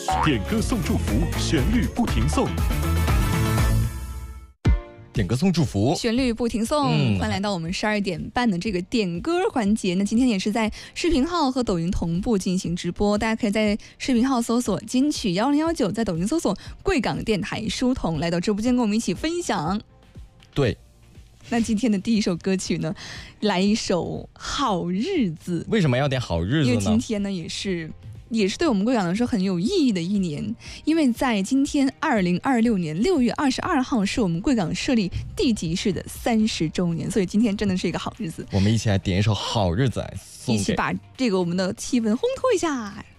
点歌送祝福，旋律不停送。 点歌送祝福， 旋律不停送，欢迎来到我们12点半的这个点歌环节。那今天也是在视频号和抖音同步进行直播，大家可以在视频号搜索金曲1019，在抖音搜索贵港电台书童，来到直播间跟我们一起分享。 对， 那今天的第一首歌曲呢，来一首好日子。 为什么要点好日子呢？ 因为今天呢也是对我们贵港来说很有意义的一年，因为在今天2026年6月22号是我们贵港设立地级市的30周年，所以今天真的是一个好日子。 我们一起来点一首好日子来送给， 一起把这个我们的气氛烘托一下。